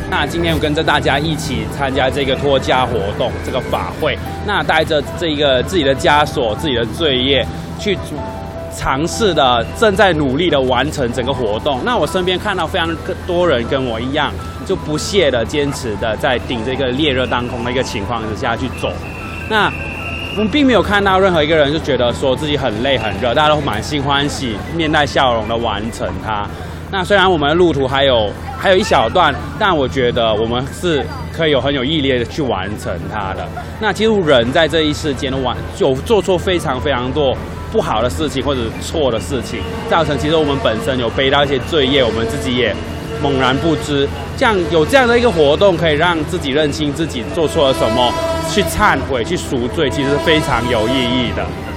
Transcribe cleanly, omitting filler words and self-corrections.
那今天我跟着大家一起参加这个脱家活动，这个法会。那带着这个自己的枷锁、自己的罪业，去尝试的正在努力的完成整个活动。那我身边看到非常多人跟我一样，就不懈的坚持的在顶这个烈热当空的一个情况之下去走。那我们并没有看到任何一个人就觉得说自己很累很热，大家都满心欢喜、面带笑容的完成它。那虽然我们的路途还有一小段，但我觉得我们是可以很有毅力的去完成它的。那其实人在这一世间有做错非常非常多不好的事情或者错的事情，造成其实我们本身有背到一些罪业，我们自己也猛然不知。这样的一个活动，可以让自己认清自己做错了什么，去忏悔、去赎罪，其实是非常有意义的。